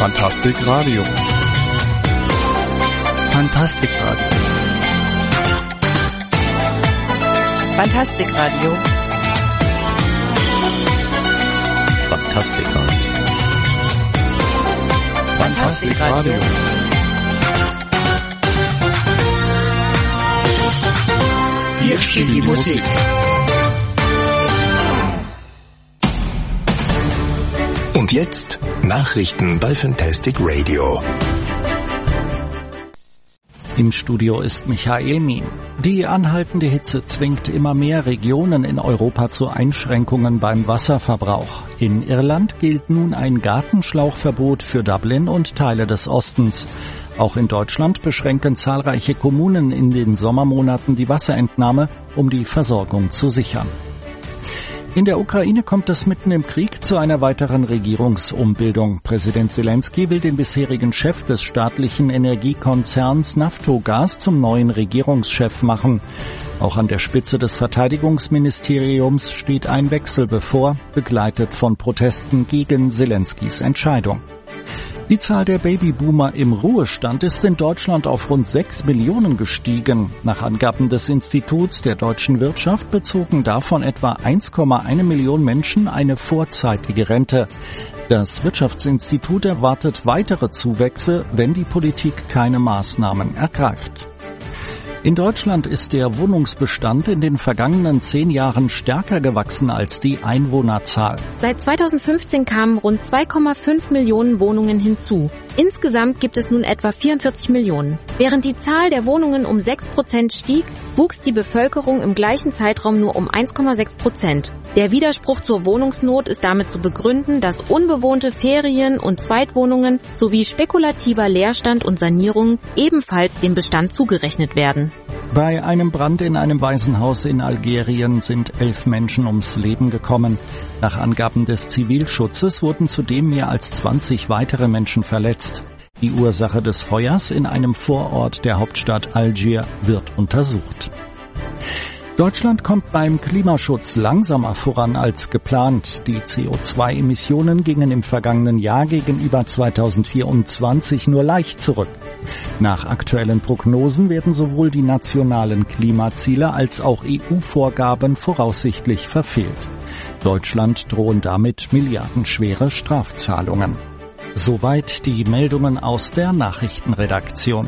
Fantastic Radio. Fantastic Radio. Fantastic Radio. Fantastic Radio. Fantastic Radio. Hier spielt die Musik. Und jetzt Nachrichten bei Fantastic Radio. Im Studio ist Michael Mien. Die anhaltende Hitze zwingt immer mehr Regionen in Europa zu Einschränkungen beim Wasserverbrauch. In Irland gilt nun ein Gartenschlauchverbot für Dublin und Teile des Ostens. Auch in Deutschland beschränken zahlreiche Kommunen in den Sommermonaten die Wasserentnahme, um die Versorgung zu sichern. In der Ukraine kommt es mitten im Krieg zu einer weiteren Regierungsumbildung. Präsident Zelensky will den bisherigen Chef des staatlichen Energiekonzerns Naftogaz zum neuen Regierungschef machen. Auch an der Spitze des Verteidigungsministeriums steht ein Wechsel bevor, begleitet von Protesten gegen Zelenskys Entscheidung. Die Zahl der Babyboomer im Ruhestand ist in Deutschland auf rund 6 Millionen gestiegen. Nach Angaben des Instituts der deutschen Wirtschaft bezogen davon etwa 1,1 Million Menschen eine vorzeitige Rente. Das Wirtschaftsinstitut erwartet weitere Zuwächse, wenn die Politik keine Maßnahmen ergreift. In Deutschland ist der Wohnungsbestand in den vergangenen 10 Jahren stärker gewachsen als die Einwohnerzahl. Seit 2015 kamen rund 2,5 Millionen Wohnungen hinzu. Insgesamt gibt es nun etwa 44 Millionen. Während die Zahl der Wohnungen um 6% stieg, wuchs die Bevölkerung im gleichen Zeitraum nur um 1,6%. Der Widerspruch zur Wohnungsnot ist damit zu begründen, dass unbewohnte Ferien- und Zweitwohnungen sowie spekulativer Leerstand und Sanierungen ebenfalls dem Bestand zugerechnet werden. Bei einem Brand in einem Waisenhaus in Algerien sind 11 Menschen ums Leben gekommen. Nach Angaben des Zivilschutzes wurden zudem mehr als 20 weitere Menschen verletzt. Die Ursache des Feuers in einem Vorort der Hauptstadt Algier wird untersucht. Deutschland kommt beim Klimaschutz langsamer voran als geplant. Die CO2-Emissionen gingen im vergangenen Jahr gegenüber 2024 nur leicht zurück. Nach aktuellen Prognosen werden sowohl die nationalen Klimaziele als auch EU-Vorgaben voraussichtlich verfehlt. Deutschland drohen damit milliardenschwere Strafzahlungen. Soweit die Meldungen aus der Nachrichtenredaktion.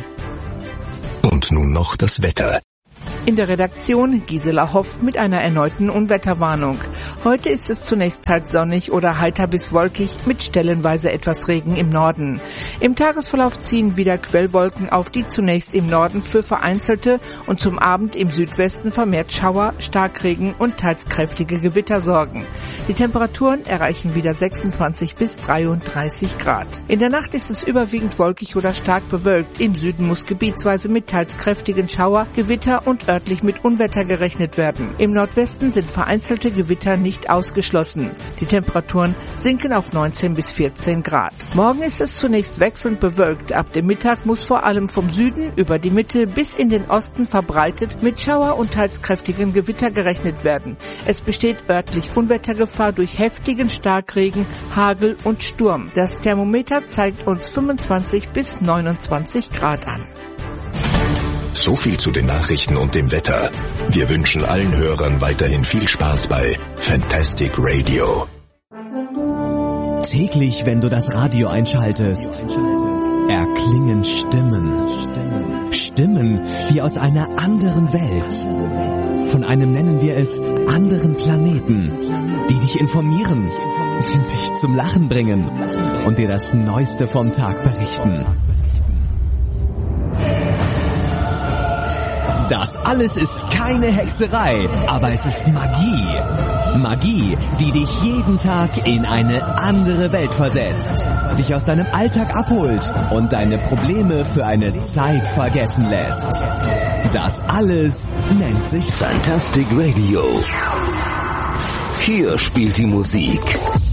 Und nun noch das Wetter. In der Redaktion Gisela Hoff mit einer erneuten Unwetterwarnung. Heute ist es zunächst teils sonnig oder heiter bis wolkig mit stellenweise etwas Regen im Norden. Im Tagesverlauf ziehen wieder Quellwolken auf, die zunächst im Norden für vereinzelte und zum Abend im Südwesten vermehrt Schauer, Starkregen und teils kräftige Gewitter sorgen. Die Temperaturen erreichen wieder 26 bis 33 Grad. In der Nacht ist es überwiegend wolkig oder stark bewölkt. Im Süden muss gebietsweise mit teils kräftigen Schauer, Gewitter und örtlich mit Unwetter gerechnet werden. Im Nordwesten sind vereinzelte Gewitter nicht ausgeschlossen. Die Temperaturen sinken auf 19 bis 14 Grad. Morgen ist es zunächst wechselnd bewölkt. Ab dem Mittag muss vor allem vom Süden über die Mitte bis in den Osten verbreitet mit Schauer und teils kräftigen Gewitter gerechnet werden. Es besteht örtlich Unwettergefahr durch heftigen Starkregen, Hagel und Sturm. Das Thermometer zeigt uns 25 bis 29 Grad an. So viel zu den Nachrichten und dem Wetter. Wir wünschen allen Hörern weiterhin viel Spaß bei Fantastic Radio. Täglich, wenn du das Radio einschaltest, erklingen Stimmen. Stimmen wie aus einer anderen Welt. Von einem nennen wir es anderen Planeten, die dich informieren, dich zum Lachen bringen und dir das Neueste vom Tag berichten. Das alles ist keine Hexerei, aber es ist Magie. Magie, die dich jeden Tag in eine andere Welt versetzt, dich aus deinem Alltag abholt und deine Probleme für eine Zeit vergessen lässt. Das alles nennt sich Fantastic Radio. Hier spielt die Musik.